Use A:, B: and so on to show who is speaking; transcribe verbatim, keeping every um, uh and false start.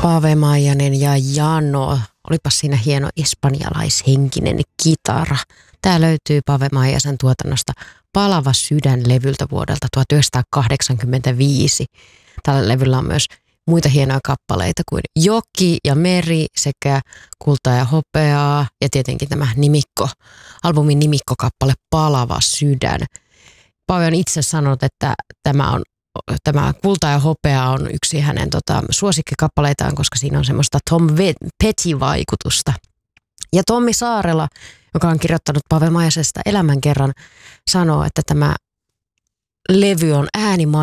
A: Pave Maijanen ja Jano. Olipas siinä hieno espanjalaishenkinen kitara. Tämä löytyy Pave Maijasen tuotannosta Palava sydän-levyltä vuodelta tuhatyhdeksänsataakahdeksankymmentäviisi. Tällä levyllä on myös muita hienoja kappaleita kuin Joki ja Meri sekä Kultaa ja hopeaa ja tietenkin tämä nimikko, albumin nimikkokappale Palava sydän. Pave on itse sanonut, että tämä on Tämä Kulta ja hopea on yksi hänen tota, suosikkikappaleitaan, koska siinä on semmoista Tom Petty-vaikutusta. Ja Tommi Saarela, joka on kirjoittanut Pave Maijasesta elämän kerran, sanoo, että tämä levy on äänimainen